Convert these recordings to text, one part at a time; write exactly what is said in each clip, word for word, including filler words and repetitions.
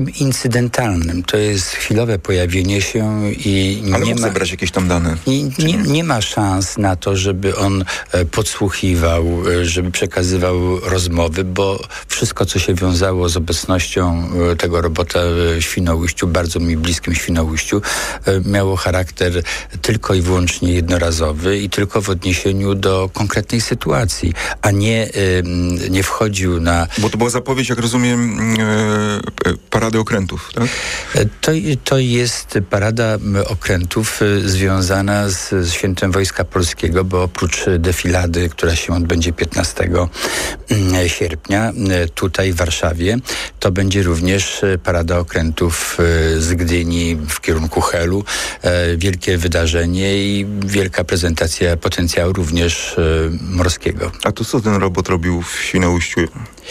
incydentalnym. To jest chwilowe pojawienie się i Ale nie mógł ma... zebrać jakieś tam dane. I nie, nie ma szans na to, żeby on podsłuchiwał, żeby przekazywał rozmowy, bo wszystko, co się wiązało z obecnością tego robota w Świnoujściu, bardzo mi bliskim Świnoujściu, miało charakter tylko i wyłącznie jednorazowy i tylko w odniesieniu do konkretnej sytuacji, a nie, nie wchodził na... Bo to była zapowiedź, jak rozumiem, e, parady okrętów, tak? To, to jest parada okrętów związana z, z Świętem Wojska Polskiego, bo oprócz defilady, która się odbędzie piętnastego sierpnia tutaj w Warszawie, to będzie również parada okrętów z Gdyni w kierunku Helu. Wielkie wydarzenie i wielka prezentacja potencjału również morskiego. A to co ten robot robił w Świnoujściu?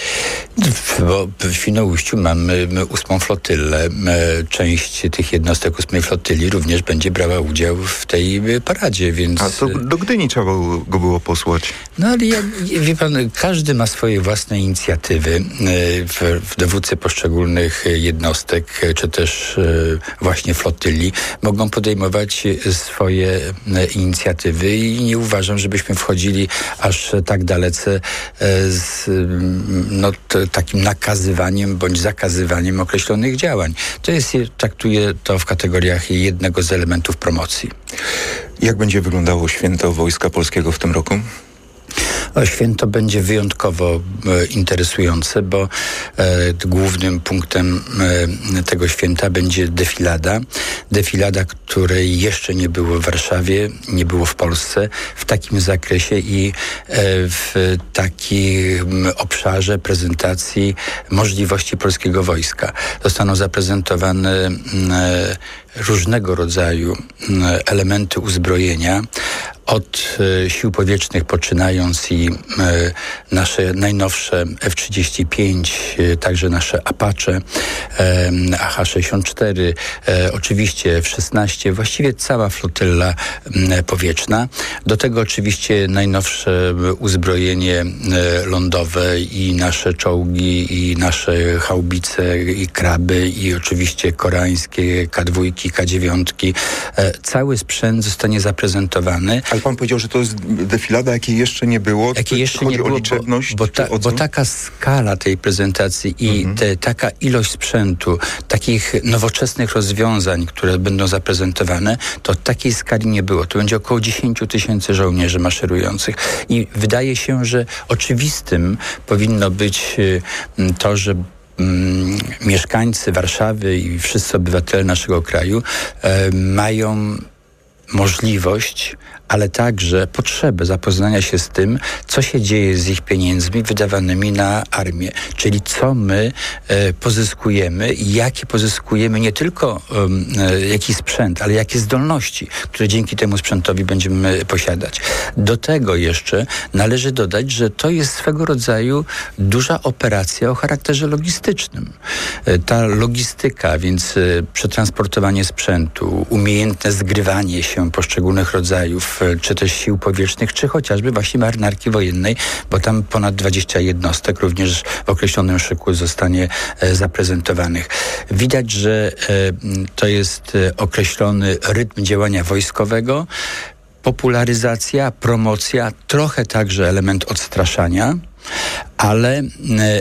Bo w Świnoujściu mamy ósmą flotylę. Część tych jednostek ósmej flotyli również będzie brała udział w tej paradzie, więc... A to do Gdyni trzeba go było posłać. No ale ja, wie pan, każdy ma swoje własne inicjatywy w, w dowódcy poszczególnych jednostek, czy też właśnie flotyli. Mogą podejmować swoje inicjatywy i nie uważam, żebyśmy wchodzili aż tak dalece z no, t, takim nakazywaniem bądź zakazywaniem określonych działań. To jest, traktuję to w kategoriach jednego z elementów promocji. Jak będzie wyglądało święto Wojska Polskiego w tym roku? O, święto będzie wyjątkowo e, interesujące, bo e, głównym punktem e, tego święta będzie defilada. Defilada, której jeszcze nie było w Warszawie, nie było w Polsce w takim zakresie i e, w takim obszarze prezentacji możliwości polskiego wojska. Zostaną zaprezentowane e, różnego rodzaju elementy uzbrojenia, od e, sił powietrznych poczynając i e, nasze najnowsze F trzydzieści pięć, e, także nasze Apache, e, A H sześćdziesiąt cztery, e, oczywiście F szesnaście, właściwie cała flotylla e, powietrzna. Do tego oczywiście najnowsze uzbrojenie e, lądowe i nasze czołgi, i nasze haubice, i kraby, i oczywiście koreańskie K dwa, K dziewięć. E, cały sprzęt zostanie zaprezentowany. Ale pan powiedział, że to jest defilada, jakiej jeszcze nie było. Jakiej jeszcze Chodzi nie było, o liczebność? Bo, bo, ta, bo taka skala tej prezentacji i mhm. te, taka ilość sprzętu, takich nowoczesnych rozwiązań, które będą zaprezentowane, to takiej skali nie było. To będzie około dziesięć tysięcy żołnierzy maszerujących. I wydaje się, że oczywistym powinno być to, że Mm, mieszkańcy Warszawy i wszyscy obywatele naszego kraju e, mają możliwość, ale także potrzebę zapoznania się z tym, co się dzieje z ich pieniędzmi wydawanymi na armię. Czyli co my e, pozyskujemy i jakie pozyskujemy nie tylko e, jaki sprzęt, ale jakie zdolności, które dzięki temu sprzętowi będziemy posiadać. Do tego jeszcze należy dodać, że to jest swego rodzaju duża operacja o charakterze logistycznym. E, ta logistyka, więc e, przetransportowanie sprzętu, umiejętne zgrywanie się poszczególnych rodzajów, czy też sił powietrznych, czy chociażby właśnie marynarki wojennej, bo tam ponad dwadzieścia jednostek również w określonym szyku zostanie e, zaprezentowanych. Widać, że e, to jest e, określony rytm działania wojskowego, popularyzacja, promocja, trochę także element odstraszania, ale e,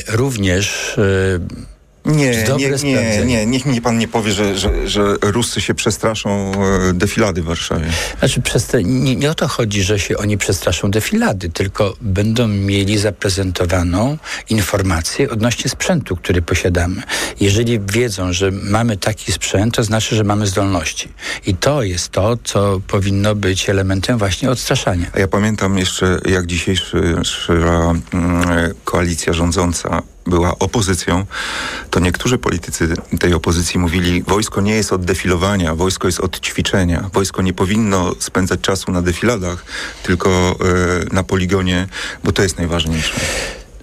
również e, Nie, nie, nie, nie, niech mi pan nie powie, że, że, że Ruscy się przestraszą defilady w Warszawie. Znaczy, przez te, nie, nie o to chodzi, że się oni przestraszą defilady, tylko będą mieli zaprezentowaną informację odnośnie sprzętu, który posiadamy. Jeżeli wiedzą, że mamy taki sprzęt, to znaczy, że mamy zdolności. I to jest to, co powinno być elementem właśnie odstraszania. A ja pamiętam jeszcze, jak dzisiejsza koalicja rządząca była opozycją, to niektórzy politycy tej opozycji mówili, wojsko nie jest od defilowania, wojsko jest od ćwiczenia. Wojsko nie powinno spędzać czasu na defiladach, tylko y, na poligonie, bo to jest najważniejsze.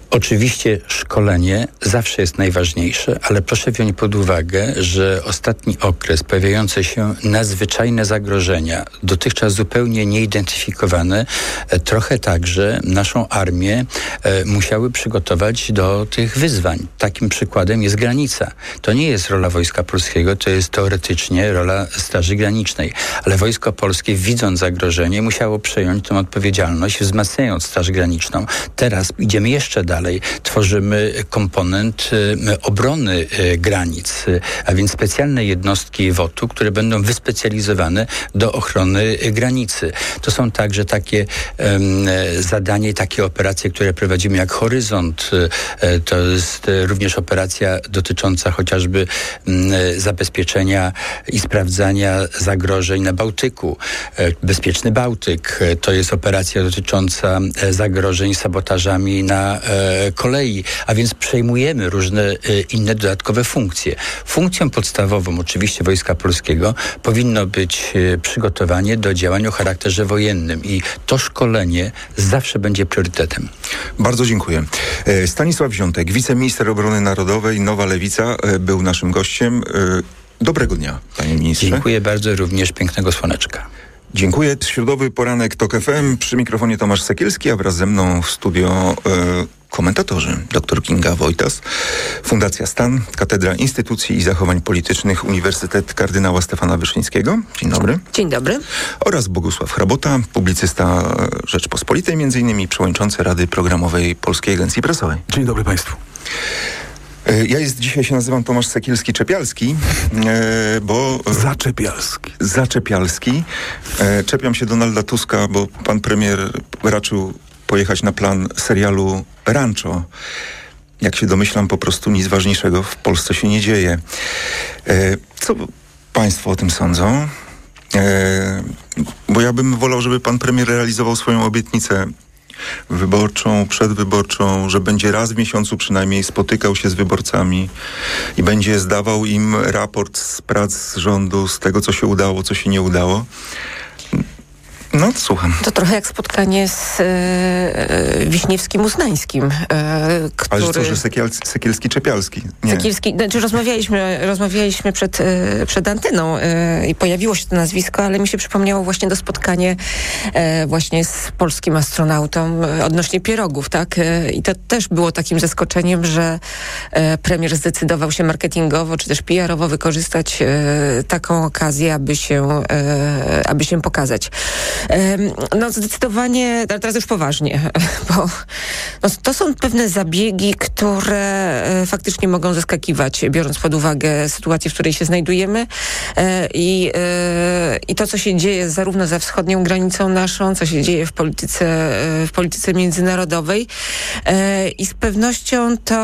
Oczywiście szkolenie zawsze jest najważniejsze, ale proszę wziąć pod uwagę, że ostatni okres, pojawiające się nadzwyczajne zagrożenia, dotychczas zupełnie nieidentyfikowane, trochę także naszą armię e, musiały przygotować do tych wyzwań. Takim przykładem jest granica. To nie jest rola Wojska Polskiego, to jest teoretycznie rola Straży Granicznej, ale Wojsko Polskie, widząc zagrożenie, musiało przejąć tę odpowiedzialność, wzmacniając Straż Graniczną. Teraz idziemy jeszcze dalej. Dalej tworzymy komponent y, obrony y, granic, y, a więc specjalne jednostki W O T-u, które będą wyspecjalizowane do ochrony y, granicy. To są także takie y, zadania, takie operacje, które prowadzimy jak Horyzont. Y, y, to jest y, również operacja dotycząca chociażby y, zabezpieczenia i sprawdzania zagrożeń na Bałtyku. Y, Bezpieczny Bałtyk. Y, to jest operacja dotycząca y, zagrożeń sabotażami na y, kolei, a więc przejmujemy różne y, inne dodatkowe funkcje. Funkcją podstawową oczywiście Wojska Polskiego powinno być y, przygotowanie do działań o charakterze wojennym i to szkolenie zawsze będzie priorytetem. Bardzo dziękuję. Stanisław Wziątek, wiceminister obrony narodowej, Nowa Lewica, był naszym gościem. Dobrego dnia, panie ministrze. Dziękuję bardzo, również pięknego słoneczka. Dziękuję. Środowy poranek TOK F M. Przy mikrofonie Tomasz Sekielski, a wraz ze mną w studio e, komentatorzy. Doktor Kinga Wojtas, Fundacja Stan, Katedra Instytucji i Zachowań Politycznych, Uniwersytet Kardynała Stefana Wyszyńskiego. Dzień dobry. Dzień dobry. Oraz Bogusław Hrabota, publicysta Rzeczpospolitej, między innymi przewodniczący Rady Programowej Polskiej Agencji Prasowej. Dzień dobry państwu. Ja jest dzisiaj się nazywam Tomasz Sekielski-Czepialski, e, bo... Zaczepialski. Zaczepialski. E, czepiam się Donalda Tuska, bo pan premier raczył pojechać na plan serialu Rancho. Jak się domyślam, po prostu nic ważniejszego w Polsce się nie dzieje. E, co państwo o tym sądzą? E, bo ja bym wolał, żeby pan premier realizował swoją obietnicę wyborczą, przedwyborczą, że będzie raz w miesiącu przynajmniej spotykał się z wyborcami i będzie zdawał im raport z prac rządu, z tego, co się udało, co się nie udało. No, słucham. To trochę jak spotkanie z e, Wiśniewskim-Uznańskim, e, który... Ale to, że Sekiel, Sekielski-Czepialski. Nie. Sekielski, znaczy rozmawialiśmy, rozmawialiśmy przed, e, przed anteną e, i pojawiło się to nazwisko, ale mi się przypomniało właśnie to spotkanie e, właśnie z polskim astronautą e, odnośnie pierogów, tak? E, I to też było takim zaskoczeniem, że e, premier zdecydował się marketingowo, czy też P R-owo wykorzystać e, taką okazję, aby się, e, aby się pokazać. No zdecydowanie, ale teraz już poważnie, bo no, to są pewne zabiegi, które faktycznie mogą zaskakiwać, biorąc pod uwagę sytuację, w której się znajdujemy i, i to, co się dzieje zarówno za wschodnią granicą naszą, co się dzieje w polityce, w polityce międzynarodowej i z pewnością to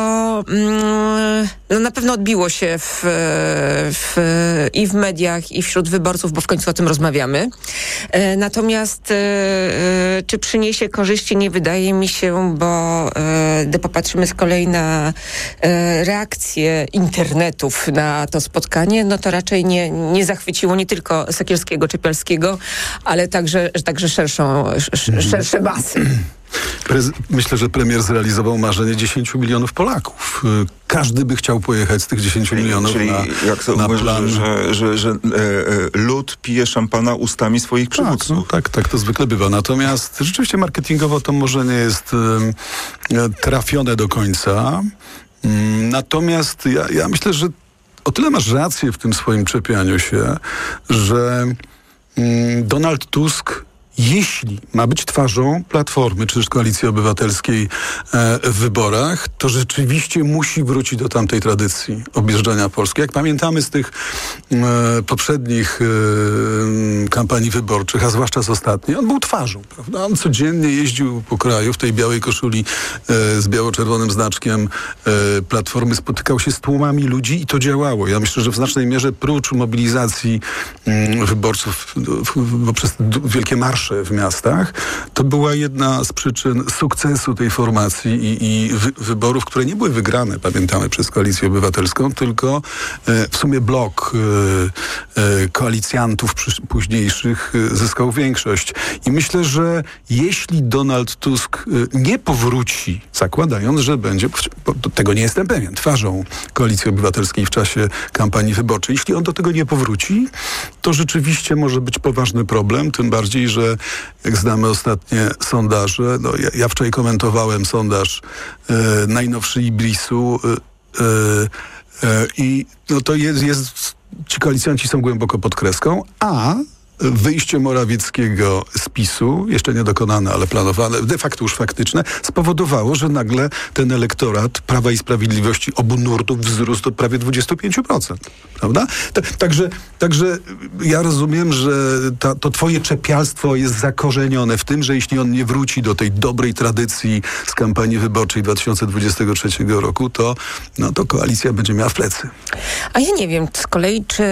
no, na pewno odbiło się w, w, i w mediach, i wśród wyborców, bo w końcu o tym rozmawiamy. Natomiast y, y, czy przyniesie korzyści, nie wydaje mi się, bo y, gdy popatrzymy z kolei na y, reakcję internetów na to spotkanie, no to raczej nie, nie zachwyciło nie tylko Sekielskiego, Czepialskiego, ale także, także szerszą, sz, szersze masy. Prez- Myślę, że premier zrealizował marzenie dziesięciu milionów Polaków. Każdy by chciał pojechać z tych dziesięciu milionów czyli na, jak to na mówisz, plan. że, że, że e, e, lud pije szampana ustami swoich przywódców. Tak, no, tak, tak to zwykle bywa. Natomiast rzeczywiście marketingowo to może nie jest e, trafione do końca. Mm, natomiast ja, ja myślę, że o tyle masz rację w tym swoim czepianiu się, że mm, Donald Tusk, jeśli ma być twarzą Platformy czy też Koalicji Obywatelskiej e, w wyborach, to rzeczywiście musi wrócić do tamtej tradycji objeżdżania Polski. Jak pamiętamy z tych e, poprzednich e, kampanii wyborczych, a zwłaszcza z ostatniej, on był twarzą, prawda? On codziennie jeździł po kraju w tej białej koszuli e, z biało-czerwonym znaczkiem e, Platformy, spotykał się z tłumami ludzi i to działało. Ja myślę, że w znacznej mierze prócz mobilizacji m, wyborców w, w, poprzez d- wielkie marsze marsze w miastach, to była jedna z przyczyn sukcesu tej formacji i, i wy, wyborów, które nie były wygrane, pamiętamy, przez Koalicję Obywatelską, tylko e, w sumie blok e, e, koalicjantów przy, późniejszych e, zyskał większość. I myślę, że jeśli Donald Tusk e, nie powróci, zakładając, że będzie, bo tego nie jestem pewien, twarzą Koalicji Obywatelskiej w czasie kampanii wyborczej, jeśli on do tego nie powróci, to rzeczywiście może być poważny problem, tym bardziej, że jak znamy ostatnie sondaże, no ja, ja wczoraj komentowałem sondaż e, najnowszy Ibrisu e, e, i no to jest, jest, ci koalicjanci są głęboko pod kreską, a wyjście Morawieckiego z PiSu, jeszcze niedokonane, ale planowane, de facto już faktyczne, spowodowało, że nagle ten elektorat Prawa i Sprawiedliwości obu nurtów wzrósł do prawie dwadzieścia pięć procent. Prawda? Także, także ja rozumiem, że ta, to twoje czepialstwo jest zakorzenione w tym, że jeśli on nie wróci do tej dobrej tradycji z kampanii wyborczej dwa tysiące dwudziestego trzeciego roku, to, no, to koalicja będzie miała w plecy. A ja nie wiem z kolei, czy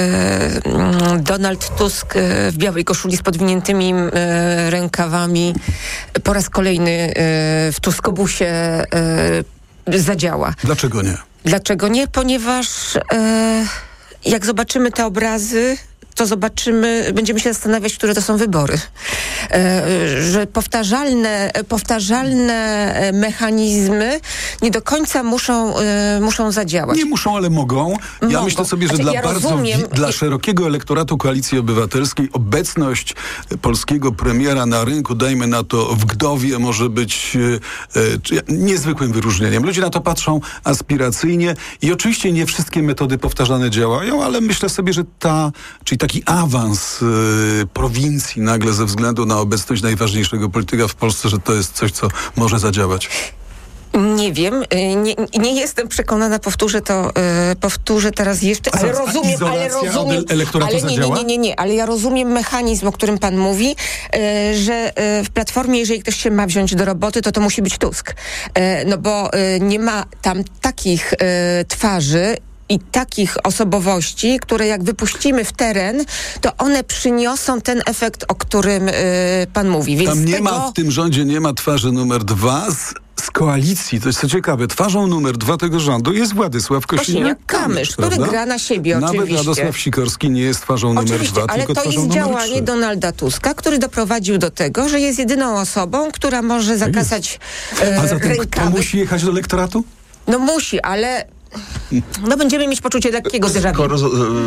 yy, Donald Tusk w białej koszuli z podwiniętymi e, rękawami po raz kolejny e, w Tuskobusie e, zadziała. Dlaczego nie? Dlaczego nie? Ponieważ e, jak zobaczymy te obrazy, to zobaczymy, będziemy się zastanawiać, które to są wybory. E, że powtarzalne, powtarzalne mechanizmy nie do końca muszą, e, muszą zadziałać. Nie muszą, ale mogą. Ja mogą. myślę sobie, że znaczy, dla ja bardzo rozumiem, wi- dla szerokiego elektoratu Koalicji Obywatelskiej obecność polskiego premiera na rynku, dajmy na to w Gdowie, może być e, e, niezwykłym wyróżnieniem. Ludzie na to patrzą aspiracyjnie i oczywiście nie wszystkie metody powtarzane działają, ale myślę sobie, że ta, czyli taki awans y, prowincji nagle ze względu na obecność najważniejszego polityka w Polsce, że to jest coś, co może zadziałać. Nie wiem, nie, nie jestem przekonana, powtórzę to, yy, powtórzę teraz jeszcze, ale A rozumiem, ale rozumiem, elektoratu ale nie, nie, nie, nie, nie, ale ja rozumiem mechanizm, o którym pan mówi, yy, że yy, w Platformie, jeżeli ktoś się ma wziąć do roboty, to to musi być Tusk. Yy, no bo yy, nie ma tam takich yy, twarzy i takich osobowości, które jak wypuścimy w teren, to one przyniosą ten efekt, o którym y, pan mówi. Więc Tam nie tego... ma, w tym rządzie nie ma twarzy numer dwa z, z koalicji. To jest co ciekawe. Twarzą numer dwa tego rządu jest Władysław Kosiniak-Kamysz, który prawda? gra na siebie Nawet oczywiście. Nawet Radosław Sikorski nie jest twarzą numer oczywiście, dwa, ale tylko to twarzą jest numer działanie trzy. Donalda Tuska, który doprowadził do tego, że jest jedyną osobą, która może zakasać e, A zatem rękawy. kto musi jechać do elektoratu? No musi, ale no będziemy mieć poczucie lekkiego déjà vu. Skoro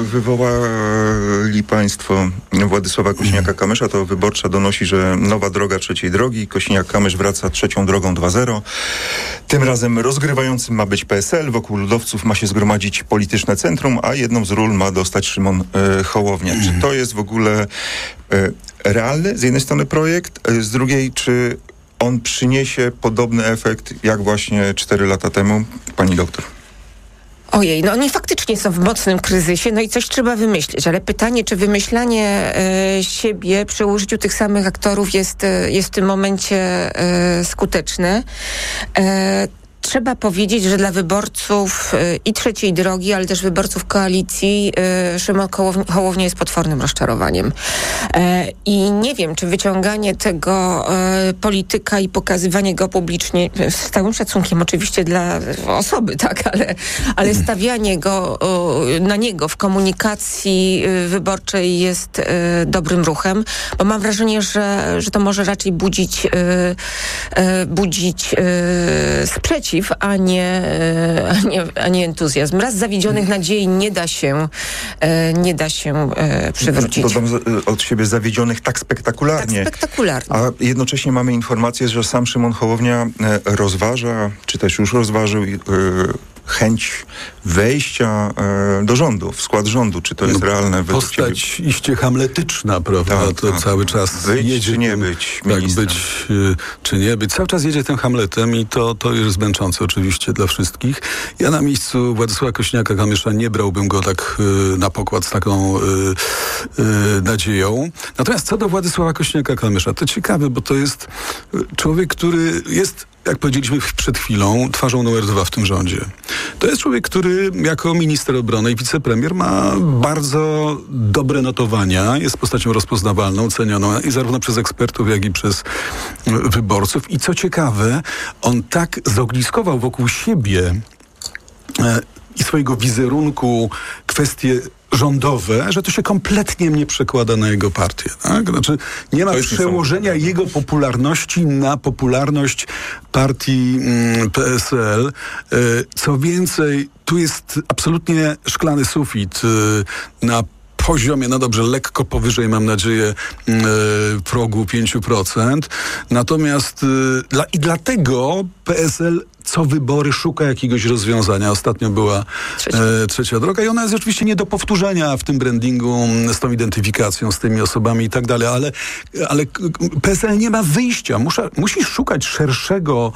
wywołali państwo Władysława Kosiniaka-Kamysza, to Wyborcza donosi, że nowa droga trzeciej drogi. Kosiniak-Kamysz wraca trzecią drogą dwa zero. Tym razem rozgrywającym ma być P S L. Wokół ludowców ma się zgromadzić polityczne centrum, a jedną z ról ma dostać Szymon e, Hołownia. Czy to jest w ogóle e, realny z jednej strony projekt, e, z drugiej czy on przyniesie podobny efekt jak właśnie cztery lata temu? Pani doktor. Ojej, no oni faktycznie są w mocnym kryzysie, no i coś trzeba wymyślić, ale pytanie, czy wymyślanie e, siebie przy użyciu tych samych aktorów jest, e, jest w tym momencie e, skuteczne. E, Trzeba powiedzieć, że dla wyborców y, i trzeciej drogi, ale też wyborców koalicji y, Szymon Hołownia jest potwornym rozczarowaniem. E, I nie wiem, czy wyciąganie tego y, polityka i pokazywanie go publicznie, z całym szacunkiem oczywiście dla osoby, tak, ale, ale stawianie go y, na niego w komunikacji y, wyborczej jest y, dobrym ruchem, bo mam wrażenie, że, że to może raczej budzić, y, y, budzić y, sprzeciw, A nie, a, nie, a nie entuzjazm. Raz zawiedzionych nadziei nie da się, e, nie da się e, przywrócić. Dodam od siebie zawiedzionych tak spektakularnie. Tak spektakularnie. A jednocześnie mamy informację, że sam Szymon Hołownia e, rozważa, czy też już rozważył e, chęć wejścia e, do rządu, w skład rządu. Czy to jest no, realne? Postać ciebie? Iście hamletyczna, prawda? Tak, to tak. cały czas być, jedzie czy nie tym, być tak, ministrem. być y, czy nie być. Cały czas jedzie tym Hamletem i to, to jest zmęczące oczywiście dla wszystkich. Ja na miejscu Władysława Kosiniaka-Kamysza nie brałbym go tak y, na pokład z taką y, y, nadzieją. Natomiast co do Władysława Kosiniaka-Kamysza, to ciekawe, bo to jest człowiek, który jest jak powiedzieliśmy przed chwilą, twarzą numer dwa w tym rządzie. To jest człowiek, który jako minister obrony i wicepremier ma bardzo dobre notowania, jest postacią rozpoznawalną, cenioną i zarówno przez ekspertów, jak i przez wyborców. I co ciekawe, on tak zogniskował wokół siebie e, i swojego wizerunku kwestie rządowe, że to się kompletnie nie przekłada na jego partię. Tak? Znaczy nie ma przełożenia jego popularności na popularność partii mm, P S L. E, co więcej, tu jest absolutnie szklany sufit e, na poziomie, no dobrze, lekko powyżej, mam nadzieję, yy, progu pięć procent. Natomiast yy, dla, i dlatego P S L co wybory szuka jakiegoś rozwiązania. Ostatnio była trzecia. E, trzecia droga i ona jest oczywiście nie do powtórzenia w tym brandingu, z tą identyfikacją, z tymi osobami i tak dalej, ale, ale P S L nie ma wyjścia. Musza, musi szukać szerszego,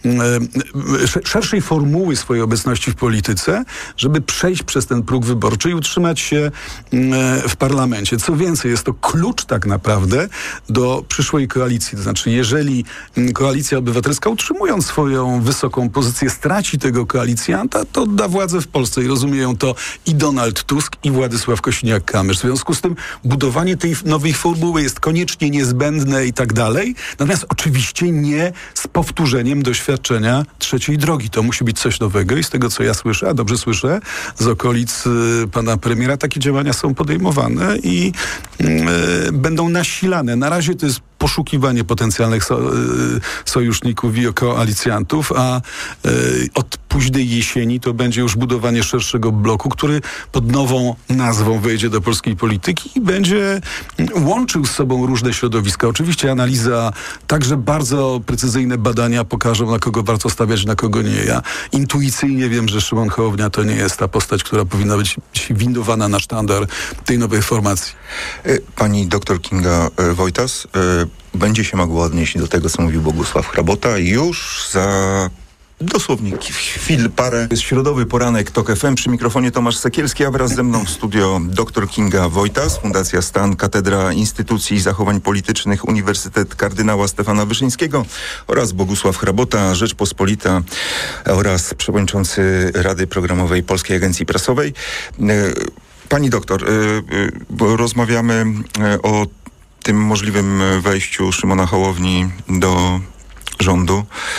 e, szerszej formuły swojej obecności w polityce, żeby przejść przez ten próg wyborczy i utrzymać się e, w parlamencie. Co więcej, jest to klucz tak naprawdę do przyszłej koalicji. To znaczy, jeżeli Koalicja Obywatelska, utrzymując swoją wysoką pozycję, straci tego koalicjanta, to odda władzę w Polsce i rozumieją to i Donald Tusk, i Władysław Kosiniak-Kamysz. W związku z tym budowanie tej nowej formuły jest koniecznie niezbędne i tak dalej, natomiast oczywiście nie z powtórzeniem doświadczenia trzeciej drogi. To musi być coś nowego i z tego, co ja słyszę, a dobrze słyszę, z okolic y, pana premiera, takie działania są podejmowane i y, będą nasilane. Na razie to jest poszukiwanie potencjalnych so, y, sojuszników i koalicjantów, a y, od późnej jesieni to będzie już budowanie szerszego bloku, który pod nową nazwą wejdzie do polskiej polityki i będzie łączył z sobą różne środowiska. Oczywiście analiza, także bardzo precyzyjne badania pokażą, na kogo warto stawiać, na kogo nie. Ja intuicyjnie wiem, że Szymon Hołownia to nie jest ta postać, która powinna być windowana na sztandar tej nowej formacji. Pani doktor Kinga Wojtas będzie się mogła odnieść do tego, co mówił Bogusław Hrabota już za dosłownie chwil, parę. Jest środowy poranek TOK F M, przy mikrofonie Tomasz Sekielski, a wraz ze mną w studio dr Kinga Wojtas, Fundacja Stan, Katedra Instytucji i Zachowań Politycznych, Uniwersytet Kardynała Stefana Wyszyńskiego oraz Bogusław Hrabota, Rzeczpospolita oraz przewodniczący Rady Programowej Polskiej Agencji Prasowej. Pani doktor, bo rozmawiamy o tym możliwym wejściu Szymona Hołowni do rządu.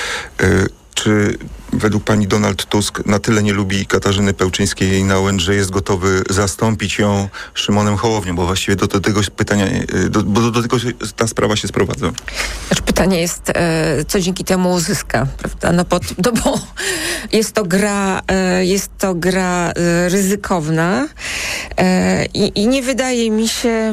Czy według pani Donald Tusk na tyle nie lubi Katarzyny Pełczyńskiej-Nałęcz, że jest gotowy zastąpić ją Szymonem Hołownią? Bo właściwie do, do tego pytania, do, bo do, do tego ta sprawa się sprowadza. Znaczy pytanie jest, co dzięki temu uzyska, prawda? No bo, no bo jest to gra, jest to gra ryzykowna i, i nie wydaje mi się,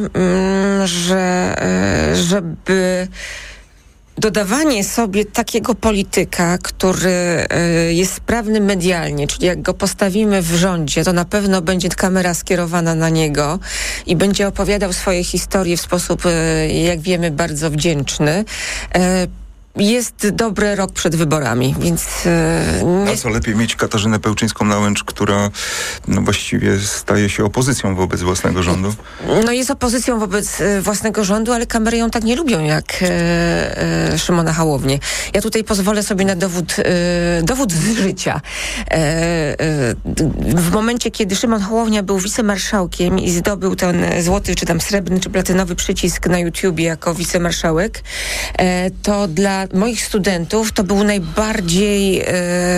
że żeby dodawanie sobie takiego polityka, który y, jest sprawny medialnie, czyli jak go postawimy w rządzie, to na pewno będzie kamera skierowana na niego i będzie opowiadał swoje historie w sposób, y, jak wiemy, bardzo wdzięczny. Y, Jest dobry rok przed wyborami, więc... Nie... A co lepiej mieć Katarzynę Pełczyńską-Nałęcz, która no właściwie staje się opozycją wobec własnego rządu? No jest opozycją wobec e, własnego rządu, ale kamery ją tak nie lubią jak e, e, Szymona Hołownię. Ja tutaj pozwolę sobie na dowód, e, dowód z życia. E, e, w momencie, kiedy Szymon Hołownia był wicemarszałkiem i zdobył ten złoty, czy tam srebrny, czy platynowy przycisk na YouTubie jako wicemarszałek, e, to dla moich studentów to był najbardziej e,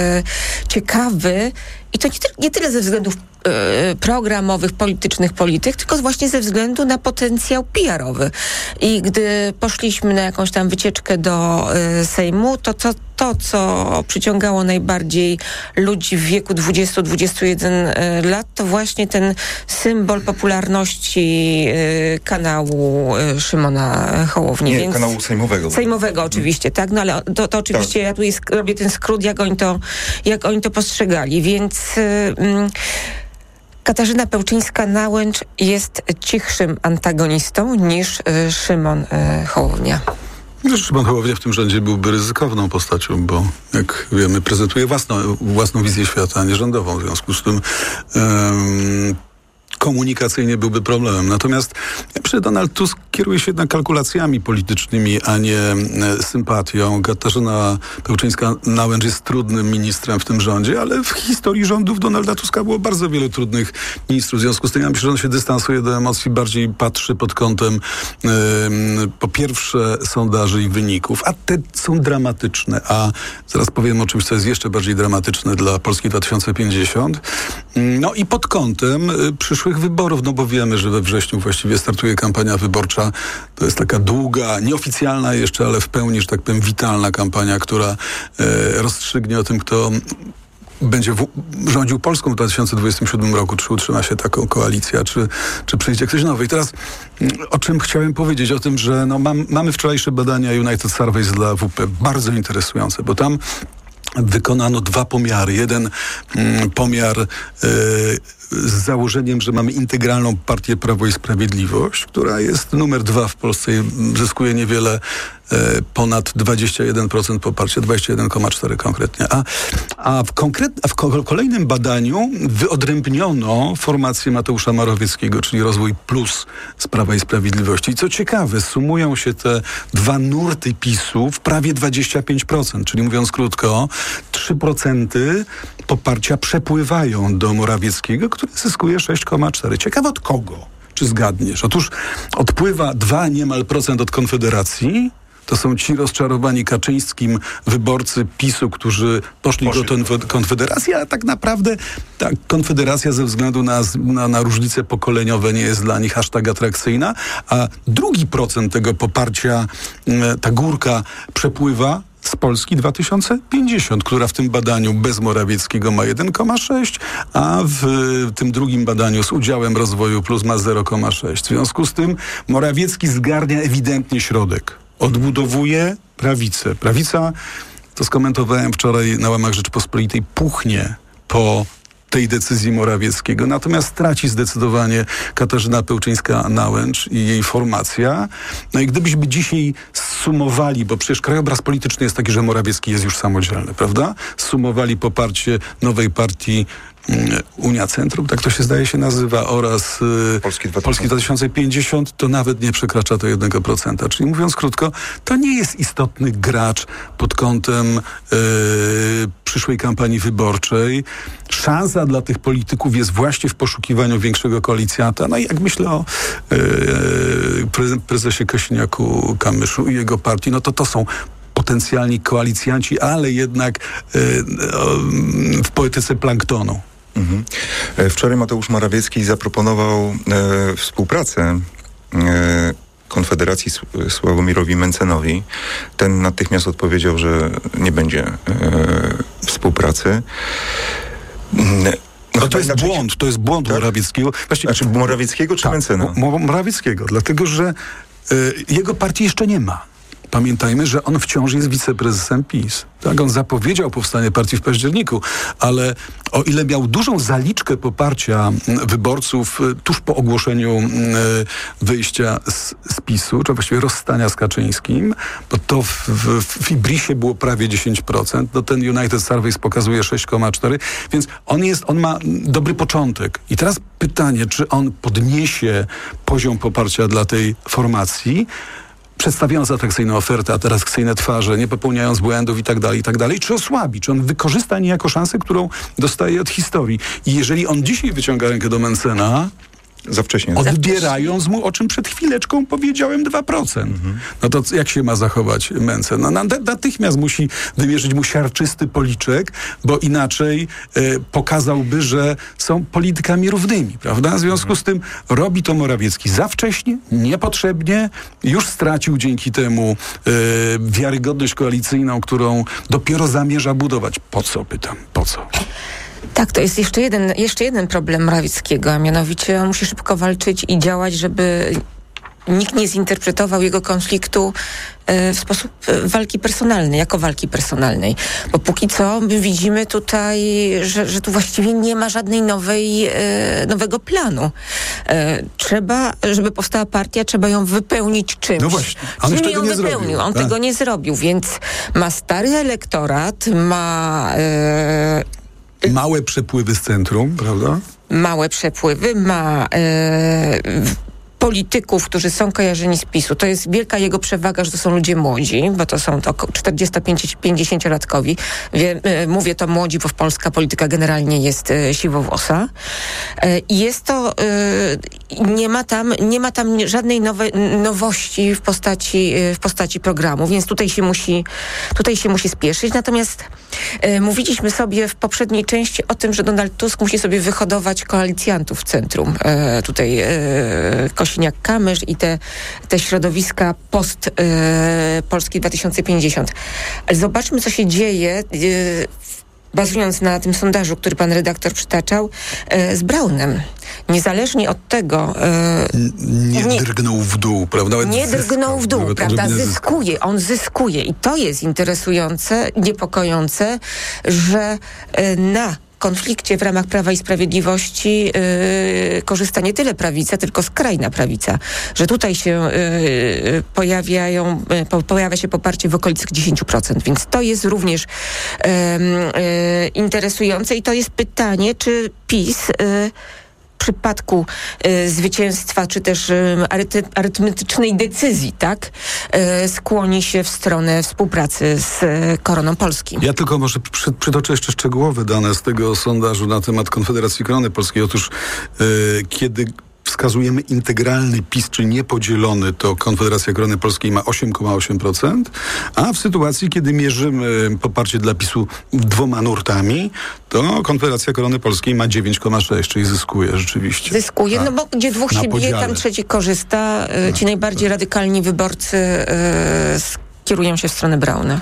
ciekawy i to nie, ty, nie tyle ze względów e, programowych, politycznych polityk, tylko właśnie ze względu na potencjał P R-owy. I gdy poszliśmy na jakąś tam wycieczkę do e, Sejmu, to co to, co przyciągało najbardziej ludzi w wieku dwudziestu do dwudziestu jeden lat, to właśnie ten symbol popularności y, kanału y, Szymona Hołowni. Nie, Więc kanału sejmowego. Sejmowego oczywiście, tak, no ale to, to oczywiście tak. Ja tu jest, robię ten skrót, jak oni to, jak oni to postrzegali, więc... Y, y, Katarzyna Pełczyńska-Nałęcz jest cichszym antagonistą niż y, Szymon y, Hołownia. Szymon Hołownia w tym rządzie byłby ryzykowną postacią, bo jak wiemy, prezentuje własną, własną wizję świata, a nie rządową. W związku z tym um, komunikacyjnie byłby problemem. Natomiast przy Donald Tusk kieruje się jednak kalkulacjami politycznymi, a nie e, sympatią. Katarzyna Pełczyńska-Nałęcz jest trudnym ministrem w tym rządzie, ale w historii rządów Donalda Tuska było bardzo wielu trudnych ministrów. W związku z tym ja myślę, że on się dystansuje do emocji, bardziej patrzy pod kątem e, po pierwsze sondaży i wyników, a te są dramatyczne. A zaraz powiem o czymś, co jest jeszcze bardziej dramatyczne dla Polski dwa tysiące pięćdziesiąt. No i pod kątem y, przyszłych wyborów, no bo wiemy, że we wrześniu właściwie startuje kampania wyborcza. To jest taka długa, nieoficjalna jeszcze, ale w pełni, że tak powiem, witalna kampania, która y, rozstrzygnie o tym, kto będzie w, rządził Polską w dwa tysiące dwudziestym siódmym roku, czy utrzyma się taką koalicja, czy, czy przyjdzie ktoś nowy. I teraz o czym chciałem powiedzieć? O tym, że no, mam, mamy wczorajsze badania United Surveys dla W P, bardzo interesujące, bo tam wykonano dwa pomiary. Jeden mm, pomiar y, z założeniem, że mamy integralną partię Prawo i Sprawiedliwość, która jest numer dwa w Polsce i zyskuje niewiele ponad dwadzieścia jeden procent poparcia, dwadzieścia jeden przecinek cztery konkretnie. A, a, w konkret, a w ko- kolejnym badaniu wyodrębniono formację Mateusza Morawieckiego, czyli Rozwój Plus z Prawa i Sprawiedliwości. I co ciekawe, sumują się te dwa nurty PiSu w prawie dwadzieścia pięć procent, czyli mówiąc krótko, trzy procent poparcia przepływają do Morawieckiego, który zyskuje sześć przecinek cztery. Ciekawe od kogo? Czy zgadniesz? Otóż odpływa dwa niemal procent od Konfederacji. To są ci rozczarowani Kaczyńskim wyborcy PiSu, którzy poszli do Konfederacji, a tak naprawdę ta Konfederacja ze względu na, na, na różnice pokoleniowe nie jest dla nich aż tak atrakcyjna, a drugi procent tego poparcia, ta górka przepływa z Polski dwa tysiące pięćdziesiąt, która w tym badaniu bez Morawieckiego ma jeden przecinek sześć, a w tym drugim badaniu z udziałem Rozwoju Plus ma zero przecinek sześć. W związku z tym Morawiecki zgarnia ewidentnie środek. Odbudowuje prawicę. Prawica, to skomentowałem wczoraj na łamach Rzeczpospolitej, puchnie po tej decyzji Morawieckiego. Natomiast traci zdecydowanie Katarzyna Pełczyńska-Nałęcz i jej formacja. No i gdybyśmy dzisiaj sumowali, bo przecież krajobraz polityczny jest taki, że Morawiecki jest już samodzielny, prawda? Sumowali poparcie nowej partii Unia Centrum, tak to się zdaje się nazywa, oraz y, Polski, Polski dwa tysiące pięćdziesiąt, to nawet nie przekracza to jednego procenta. Czyli mówiąc krótko, to nie jest istotny gracz pod kątem y, przyszłej kampanii wyborczej. Szansa dla tych polityków jest właśnie w poszukiwaniu większego koalicjanta. No i jak myślę o y, prezesie Kosiniaku-Kamyszu i jego partii, no to to są potencjalni koalicjanci, ale jednak y, y, w poetyce planktonu. Mhm. Wczoraj Mateusz Morawiecki zaproponował e, współpracę e, Konfederacji Sławomirowi Mentzenowi. Ten natychmiast odpowiedział, że nie będzie e, współpracy. No, no to jest inaczej... błąd, to jest błąd tak? Morawieckiego. Właściwie, znaczy Morawieckiego czy tak, Mentzena? Morawieckiego, dlatego że y, jego partii jeszcze nie ma. Pamiętajmy, że on wciąż jest wiceprezesem PiS. Tak, on zapowiedział powstanie partii w październiku, ale o ile miał dużą zaliczkę poparcia wyborców tuż po ogłoszeniu wyjścia z, z PiSu, czy właściwie rozstania z Kaczyńskim, bo to w, w, w Ibrisie było prawie dziesięć procent, no ten United Surveys pokazuje sześć przecinek cztery, więc on jest, on ma dobry początek. I teraz pytanie, czy on podniesie poziom poparcia dla tej formacji, przedstawiając atrakcyjną ofertę, atrakcyjne twarze, nie popełniając błędów i tak dalej, i tak dalej, czy osłabi, czy on wykorzysta niejako szansę, którą dostaje od historii. I jeżeli on dzisiaj wyciąga rękę do Mentzena, za wcześnie. Odbierając mu, o czym przed chwileczką powiedziałem, dwa procent. Mhm. No to jak się ma zachować Mentzen? No, natychmiast musi wymierzyć mu siarczysty policzek, bo inaczej e, pokazałby, że są politykami równymi, prawda? W związku mhm. z tym robi to Morawiecki za wcześnie, niepotrzebnie, już stracił dzięki temu e, wiarygodność koalicyjną, którą dopiero zamierza budować. Po co, pytam, po co? Tak, to jest jeszcze jeden, jeszcze jeden problem Morawieckiego, a mianowicie on musi szybko walczyć i działać, żeby nikt nie zinterpretował jego konfliktu e, w sposób e, walki personalnej, jako walki personalnej. Bo póki co my widzimy tutaj, że, że tu właściwie nie ma żadnej nowej, e, nowego planu. E, trzeba, żeby powstała partia, trzeba ją wypełnić czymś. No właśnie, on Czym tego ją nie wypełnił? zrobił. On tak? tego nie zrobił, więc ma stary elektorat, ma... E, Małe przepływy z centrum, prawda? małe przepływy, ma e, polityków, którzy są kojarzeni z PiSu. To jest wielka jego przewaga, że to są ludzie młodzi, bo to są to czterdziesto-pięćdziesięciolatkowi. Mówię to młodzi, bo Polska polityka generalnie jest e, siwowłosa. E, I jest to, e, nie ma tam, nie ma tam żadnej nowe, nowości w postaci, w postaci programu, więc tutaj się musi, tutaj się musi spieszyć. Natomiast e, mówiliśmy sobie w poprzedniej części o tym, że Donald Tusk musi sobie wyhodować koalicjantów w centrum. E, tutaj e, Kosiniak-Kamysz i te, te środowiska post e, Polski dwa tysiące pięćdziesiąt. Ale zobaczmy, co się dzieje, e, bazując na tym sondażu, który pan redaktor przytaczał, e, z Braunem. Niezależnie od tego... E, nie, nie drgnął w dół, prawda? Nawet nie zyskał, drgnął w dół, prawda? Zyskuje, on zyskuje. I to jest interesujące, niepokojące, że e, na konflikcie w ramach Prawa i Sprawiedliwości yy, korzysta nie tyle prawica, tylko skrajna prawica. Że tutaj się yy, pojawiają, yy, po, pojawia się poparcie w okolicach dziesięć procent. Więc to jest również yy, yy, interesujące i to jest pytanie, czy PiS yy, w przypadku y, zwycięstwa, czy też y, aryty, arytmetycznej decyzji, tak, y, skłoni się w stronę współpracy z y, Koroną Polski. Ja tylko może przy, przytoczę jeszcze szczegółowe dane z tego sondażu na temat Konfederacji Korony Polskiej. Otóż y, kiedy wskazujemy integralny PiS, czy niepodzielony, to Konfederacja Korony Polskiej ma osiem przecinek osiem procent, a w sytuacji, kiedy mierzymy poparcie dla PiSu dwoma nurtami, to Konfederacja Korony Polskiej ma dziewięć przecinek sześć, czyli zyskuje rzeczywiście. Zyskuje, tak. No bo gdzie dwóch Na się bije, podziale. tam trzeci korzysta. Tak, Ci najbardziej tak. radykalni wyborcy yy, kierują się w stronę Brauna.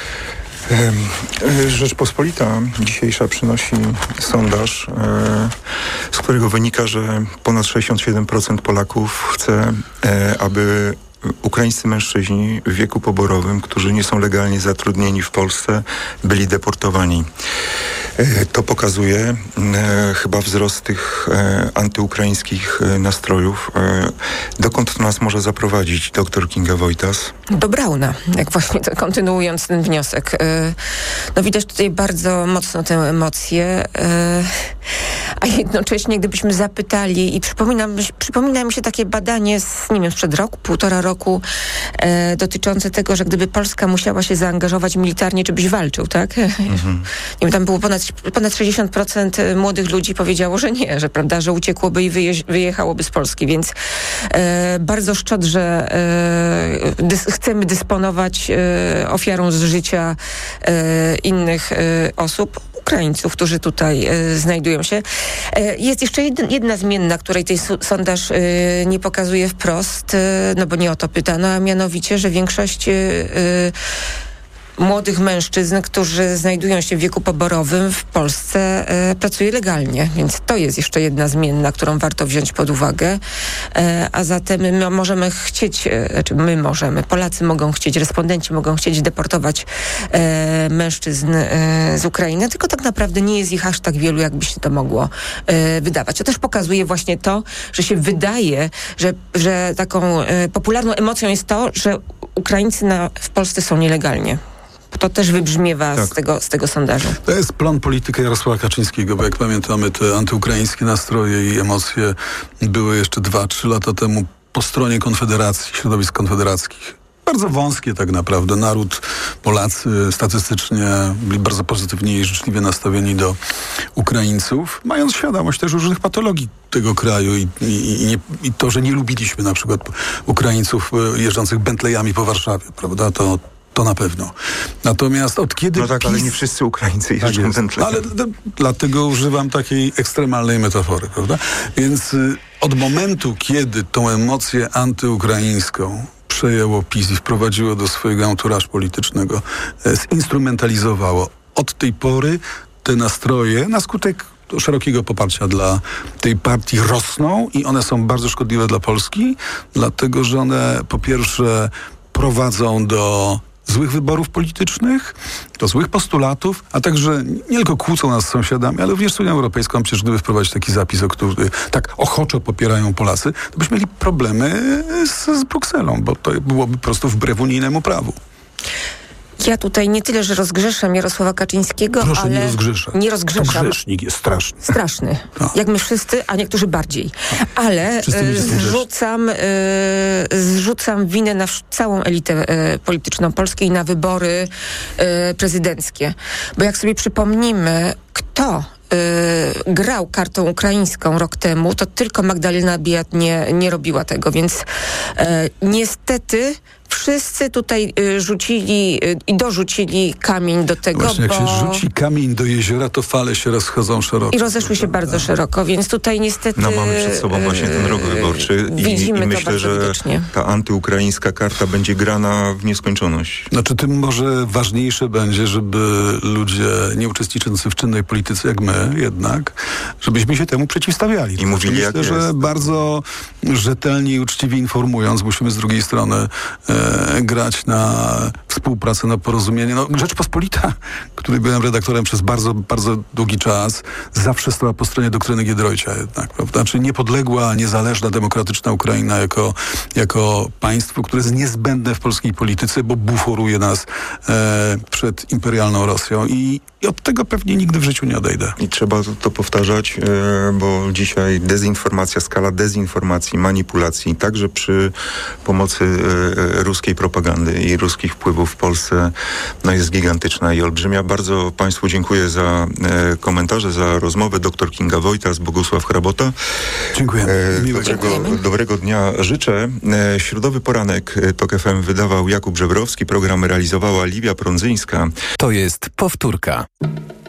Rzeczpospolita dzisiejsza przynosi sondaż, z którego wynika, że ponad sześćdziesiąt siedem procent Polaków chce, aby ukraińscy mężczyźni w wieku poborowym, którzy nie są legalnie zatrudnieni w Polsce, byli deportowani. To pokazuje e, chyba wzrost tych e, antyukraińskich e, nastrojów. E, dokąd to nas może zaprowadzić doktor Kinga Wojtas? Do Brauna, jak właśnie to, kontynuując ten wniosek. E, no widać tutaj bardzo mocno tę emocję, e, a jednocześnie gdybyśmy zapytali, i przypominam, przypomina mi się takie badanie z, nie wiem, sprzed roku, półtora roku, e, dotyczące tego, że gdyby Polska musiała się zaangażować militarnie, czy byś walczył, tak? Mhm. Nie wiem, tam było ponad Ponad sześćdziesiąt procent młodych ludzi powiedziało, że nie, że prawda, że uciekłoby i wyje, wyjechałoby z Polski, więc e, bardzo szczodrze e, dys, chcemy dysponować e, ofiarą z życia e, innych e, osób. Ukraińców, którzy tutaj e, znajdują się. E, jest jeszcze jedna, jedna zmienna, której tej su- sondaż e, nie pokazuje wprost, e, no bo nie o to pytano, a mianowicie, że większość e, młodych mężczyzn, którzy znajdują się w wieku poborowym w Polsce, e, pracuje legalnie. Więc to jest jeszcze jedna zmienna, którą warto wziąć pod uwagę. E, a zatem my możemy chcieć, e, znaczy my możemy, Polacy mogą chcieć, respondenci mogą chcieć deportować e, mężczyzn e, z Ukrainy, tylko tak naprawdę nie jest ich aż tak wielu, jakby się to mogło e, wydawać. To też pokazuje właśnie to, że się wydaje, że, że taką e, popularną emocją jest to, że Ukraińcy na, w Polsce są nielegalnie. To też wybrzmiewa tak. z, tego, z tego sondażu. To jest plan polityki Jarosława Kaczyńskiego, bo jak pamiętamy, te antyukraińskie nastroje i emocje były jeszcze dwa, trzy lata temu po stronie Konfederacji, środowisk konfederackich. Bardzo wąskie tak naprawdę. Naród, Polacy statystycznie byli bardzo pozytywnie i życzliwie nastawieni do Ukraińców, mając świadomość też różnych patologii tego kraju i, i, i, nie, i to, że nie lubiliśmy na przykład Ukraińców jeżdżących Bentleyami po Warszawie, prawda? To To na pewno. Natomiast od kiedy No tak, PiS... ale nie wszyscy Ukraińcy jeżdżą tak Bentleyem. Ale d- dlatego używam takiej ekstremalnej metafory, prawda? Więc y, od momentu, kiedy tą emocję antyukraińską przejęło PiS i wprowadziło do swojego anturażu politycznego, e, zinstrumentalizowało, od tej pory te nastroje na skutek szerokiego poparcia dla tej partii rosną i one są bardzo szkodliwe dla Polski, dlatego że one po pierwsze prowadzą do złych wyborów politycznych, do złych postulatów, a także nie tylko kłócą nas z sąsiadami, ale również z Unią Europejską. Przecież gdyby wprowadzić taki zapis, o który tak ochoczo popierają Polacy, to byśmy mieli problemy z, z Brukselą, bo to byłoby po prostu wbrew unijnemu prawu. Ja tutaj nie tyle, że rozgrzeszam Jarosława Kaczyńskiego, Proszę ale... nie rozgrzeszać. Nie rozgrzeszam. To grzesznik jest straszny. Straszny. No. Jak my wszyscy, a niektórzy bardziej. Ale e, zrzucam, e, zrzucam winę na wsz- całą elitę e, polityczną Polski i na wybory e, prezydenckie. Bo jak sobie przypomnimy, kto y, grał kartą ukraińską rok temu, to tylko Magdalena Biejat nie, nie robiła tego, więc y, niestety wszyscy tutaj y, rzucili y, i dorzucili kamień do tego, Właśnie, bo... jak się rzuci kamień do jeziora, to fale się rozchodzą szeroko. I rozeszły się bardzo szeroko, więc tutaj niestety... No mamy przed sobą właśnie ten rok wyborczy i, widzimy i myślę, że widocznie. ta antyukraińska karta będzie grana w nieskończoność. Znaczy tym może ważniejsze będzie, żeby ludzie nie uczestniczący w czynnej polityce jak my jednak, żebyśmy się temu przeciwstawiali. I mówili, myślę, jak że jest. bardzo rzetelnie i uczciwie informując, musimy z drugiej strony e, grać na współpracę, na porozumienie. No, Rzeczpospolita, której byłem redaktorem przez bardzo, bardzo długi czas, zawsze stała po stronie doktryny Giedroycia jednak, prawda? Znaczy niepodległa, niezależna, demokratyczna Ukraina jako, jako państwo, które jest niezbędne w polskiej polityce, bo buforuje nas e, przed imperialną Rosją i, i od tego pewnie nigdy w życiu nie odejdę. I trzeba to, to powtarzać, e, bo dzisiaj dezinformacja, skala dezinformacji, manipulacji, także przy pomocy e, ruskiej propagandy i ruskich wpływów w Polsce, no jest gigantyczna i olbrzymia. Bardzo Państwu dziękuję za e, komentarze, za rozmowę. Doktor Kinga Wojtas, Bogusław Hrabota. Dziękuję. E, Miłego dobrego, dobrego dnia życzę. E, środowy poranek Tok F M wydawał Jakub Żebrowski, program realizowała Liwia Prądzyńska. To jest powtórka.